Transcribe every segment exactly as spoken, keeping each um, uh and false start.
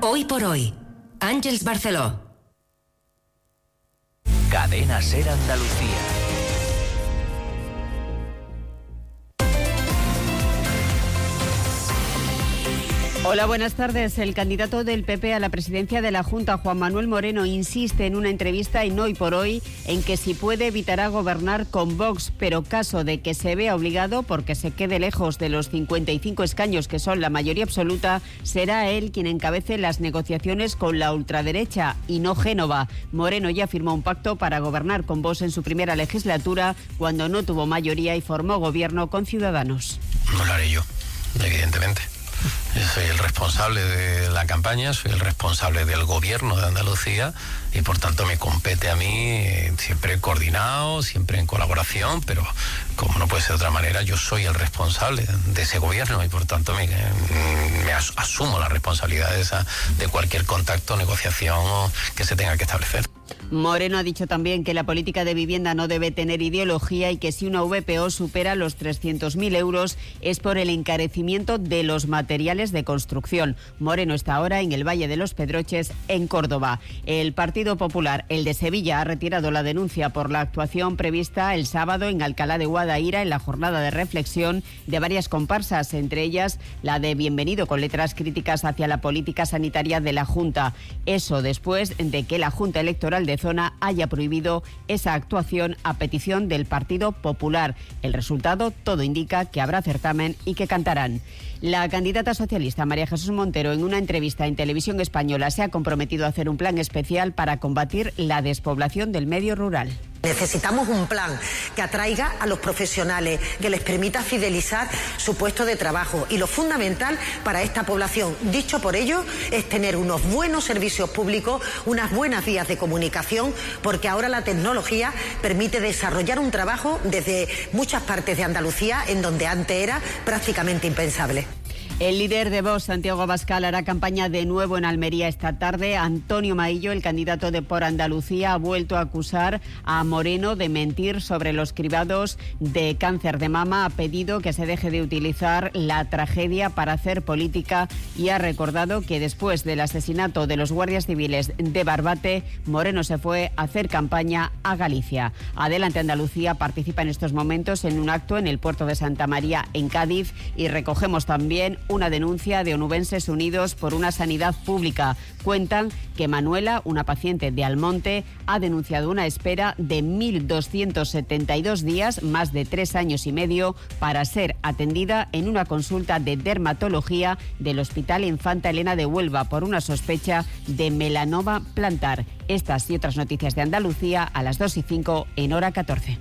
Hoy por hoy, Àngels Barceló. Cadena Ser Andalucía. Hola, buenas tardes. El candidato del P P a la presidencia de la Junta, Juan Manuel Moreno, insiste en una entrevista en Hoy por Hoy en que si puede evitará gobernar con Vox, pero caso de que se vea obligado porque se quede lejos de los cincuenta y cinco escaños que son la mayoría absoluta, será él quien encabece las negociaciones con la ultraderecha y no Génova. Moreno ya firmó un pacto para gobernar con Vox en su primera legislatura cuando no tuvo mayoría y formó gobierno con Ciudadanos. No lo haré yo, evidentemente. Yo soy el responsable de la campaña, soy el responsable del gobierno de Andalucía y por tanto me compete a mí, siempre coordinado, siempre en colaboración, pero como no puede ser de otra manera, yo soy el responsable de ese gobierno y por tanto me, me asumo la responsabilidad de, esa, de cualquier contacto, negociación que se tenga que establecer. Moreno ha dicho también que la política de vivienda no debe tener ideología y que si una V P O supera los trescientos mil euros es por el encarecimiento de los materiales de construcción. Moreno está ahora en el Valle de los Pedroches, en Córdoba. El Partido Popular, el de Sevilla, ha retirado la denuncia por la actuación prevista el sábado en Alcalá de Guadaira en la jornada de reflexión de varias comparsas, entre ellas la de Bienvenido, con letras críticas hacia la política sanitaria de la Junta. Eso después de que la Junta Electoral de Zona haya prohibido esa actuación a petición del Partido Popular. El resultado, todo indica que habrá certamen y que cantarán. La candidata socialista María Jesús Montero, en una entrevista en Televisión Española, se ha comprometido a hacer un plan especial para combatir la despoblación del medio rural. Necesitamos un plan que atraiga a los profesionales, que les permita fidelizar su puesto de trabajo. Y lo fundamental para esta población, dicho por ellos, es tener unos buenos servicios públicos, unas buenas vías de comunicación, porque ahora la tecnología permite desarrollar un trabajo desde muchas partes de Andalucía, en donde antes era prácticamente impensable. El líder de Vox, Santiago Abascal, hará campaña de nuevo en Almería esta tarde. Antonio Maillo, el candidato de Por Andalucía, ha vuelto a acusar a Moreno de mentir sobre los cribados de cáncer de mama. Ha pedido que se deje de utilizar la tragedia para hacer política y ha recordado que después del asesinato de los guardias civiles de Barbate, Moreno se fue a hacer campaña a Galicia. Adelante Andalucía participa en estos momentos en un acto en el puerto de Santa María, en Cádiz, y recogemos también una denuncia de onubenses unidos por una sanidad pública. Cuentan que Manuela, una paciente de Almonte, ha denunciado una espera de mil doscientos setenta y dos días, más de tres años y medio, para ser atendida en una consulta de dermatología del Hospital Infanta Elena de Huelva por una sospecha de melanoma plantar. Estas y otras noticias de Andalucía a las dos y cinco en hora catorce.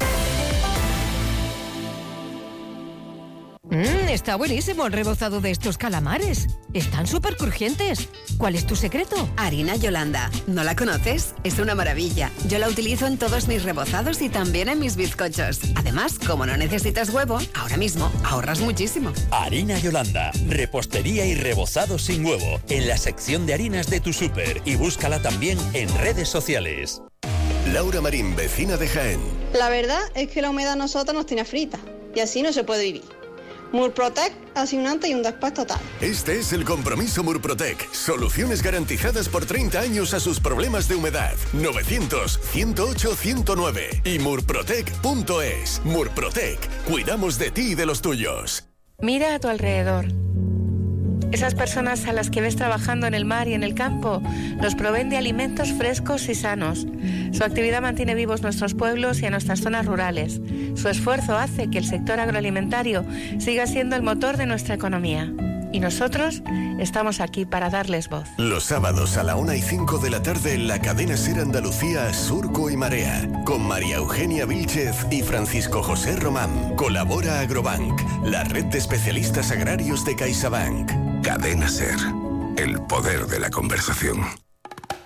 Mmm, está buenísimo el rebozado de estos calamares. Están súper crujientes. ¿Cuál es tu secreto? Harina Yolanda. ¿No la conoces? Es una maravilla. Yo la utilizo en todos mis rebozados y también en mis bizcochos. Además, como no necesitas huevo, ahora mismo ahorras muchísimo. Harina Yolanda. Repostería y rebozado sin huevo. En la sección de harinas de tu súper. Y búscala también en redes sociales. Laura Marín, vecina de Jaén. La verdad es que la humedad a nosotros nos tiene frita. Y así no se puede vivir. Murprotec hace un antes y un después total. Este es el compromiso Murprotec. Soluciones garantizadas por treinta años a sus problemas de humedad. novecientos, ciento ocho, ciento nueve y murprotec punto es. Murprotec. Cuidamos de ti y de los tuyos. Mira a tu alrededor. Esas personas a las que ves trabajando en el mar y en el campo nos proveen de alimentos frescos y sanos. Su actividad mantiene vivos nuestros pueblos y a nuestras zonas rurales. Su esfuerzo hace que el sector agroalimentario siga siendo el motor de nuestra economía. Y nosotros estamos aquí para darles voz. Los sábados a la una y cinco de la tarde en la cadena Ser Andalucía, Surco y Marea, con María Eugenia Vílchez y Francisco José Román. Colabora Agrobank, la red de especialistas agrarios de CaixaBank. Cadena Ser, el poder de la conversación.